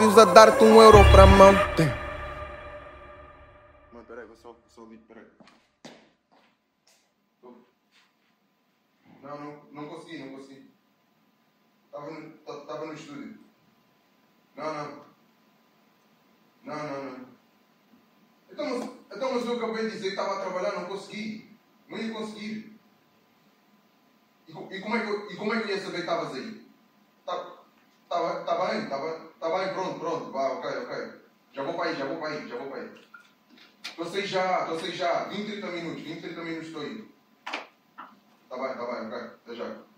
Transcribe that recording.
A dar-te €1 pra mão. Mano, peraí, vou só ali, peraí. Não consegui. Tava no estúdio. Não. Então, mas eu acabei de dizer que estava a trabalhar, não consegui. Não ia conseguir. E como é que eu ia saber que estavas aí? Tá bem, pronto. Vá, ok. Já vou para aí. Estou a sair já. 20, 30 minutos estou aí. Tá bem, ok. Até já.